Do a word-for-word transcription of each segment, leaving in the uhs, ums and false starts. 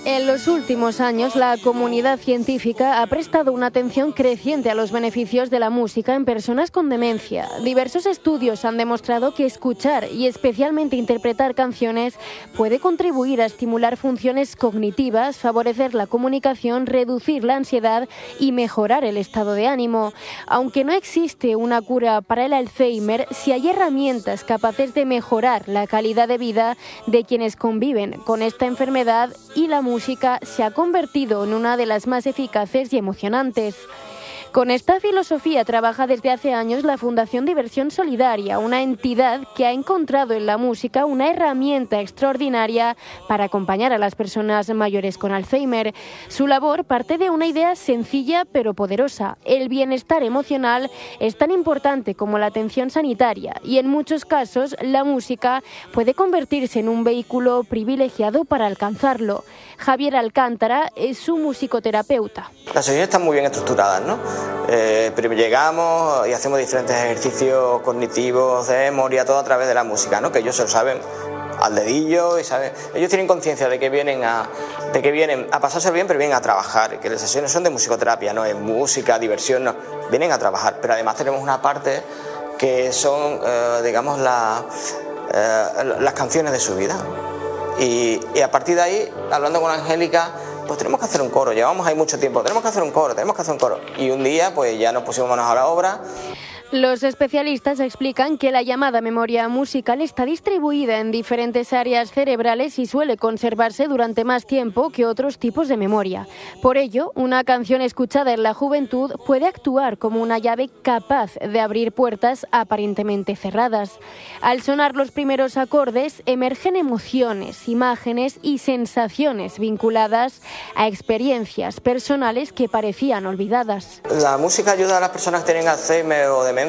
En los últimos años, la comunidad científica ha prestado una atención creciente a los beneficios de la música en personas con demencia. Diversos estudios han demostrado que escuchar y especialmente interpretar canciones puede contribuir a estimular funciones cognitivas, favorecer la comunicación, reducir la ansiedad y mejorar el estado de ánimo. Aunque no existe una cura para el Alzheimer, sí hay herramientas capaces de mejorar la calidad de vida de quienes conviven con esta enfermedad, y la música música se ha convertido en una de las más eficaces y emocionantes. Con esta filosofía trabaja desde hace años la Fundación Diversión Solidaria, una entidad que ha encontrado en la música una herramienta extraordinaria para acompañar a las personas mayores con Alzheimer. Su labor parte de una idea sencilla pero poderosa. El bienestar emocional es tan importante como la atención sanitaria, y en muchos casos la música puede convertirse en un vehículo privilegiado para alcanzarlo. Javier Alcántara es su musicoterapeuta. Las sesiones están muy bien estructuradas, ¿no? Eh, pero llegamos y hacemos diferentes ejercicios cognitivos de memoria, todo a través de la música, ¿no? Que ellos se lo saben al dedillo y saben, ellos tienen conciencia de que vienen a de que vienen a pasarse bien, pero vienen a trabajar, que las sesiones son de musicoterapia, no es música, diversión, no, vienen a trabajar. Pero además tenemos una parte que son, eh, digamos, la, eh, las canciones de su vida. Y, y a partir de ahí, hablando con Angélica, pues tenemos que hacer un coro, llevamos ahí mucho tiempo, tenemos que hacer un coro, tenemos que hacer un coro. Y un día pues ya nos pusimos manos a la obra. Los especialistas explican que la llamada memoria musical está distribuida en diferentes áreas cerebrales y suele conservarse durante más tiempo que otros tipos de memoria. Por ello, una canción escuchada en la juventud puede actuar como una llave capaz de abrir puertas aparentemente cerradas. Al sonar los primeros acordes, emergen emociones, imágenes y sensaciones vinculadas a experiencias personales que parecían olvidadas. La música ayuda a las personas que tienen Alzheimer o demencia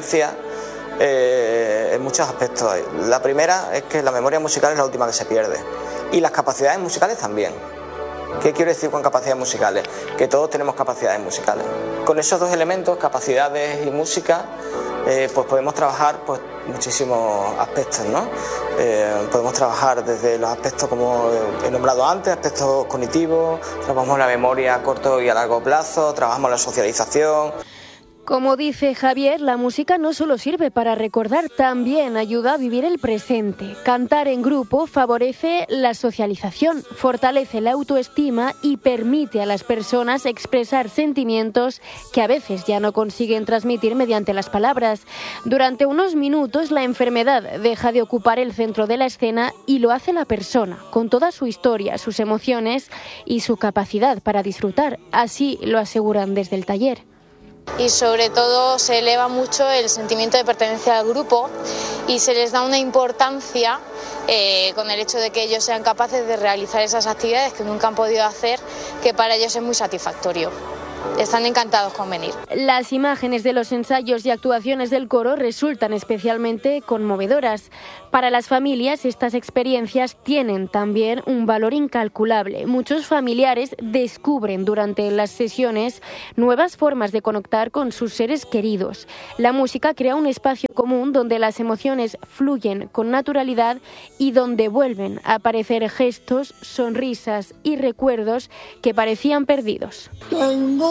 eh, en muchos aspectos. La primera es que la memoria musical es la última que se pierde, y las capacidades musicales también. ¿Qué quiero decir con capacidades musicales? Que todos tenemos capacidades musicales. Con esos dos elementos, capacidades y música, eh, pues podemos trabajar pues muchísimos aspectos, ¿no? Eh, podemos trabajar desde los aspectos, como he nombrado antes, aspectos cognitivos, trabajamos la memoria a corto y a largo plazo, trabajamos la socialización. Como dice Javier, la música no solo sirve para recordar, también ayuda a vivir el presente. Cantar en grupo favorece la socialización, fortalece la autoestima y permite a las personas expresar sentimientos que a veces ya no consiguen transmitir mediante las palabras. Durante unos minutos la enfermedad deja de ocupar el centro de la escena y lo hace la persona, con toda su historia, sus emociones y su capacidad para disfrutar. Así lo aseguran desde el taller. Y sobre todo se eleva mucho el sentimiento de pertenencia al grupo y se les da una importancia eh, con el hecho de que ellos sean capaces de realizar esas actividades que nunca han podido hacer, que para ellos es muy satisfactorio. Están encantados con venir. Las imágenes de los ensayos y actuaciones del coro resultan especialmente conmovedoras. Para las familias, estas experiencias tienen también un valor incalculable. Muchos familiares descubren durante las sesiones nuevas formas de conectar con sus seres queridos. La música crea un espacio común donde las emociones fluyen con naturalidad y donde vuelven a aparecer gestos, sonrisas y recuerdos que parecían perdidos.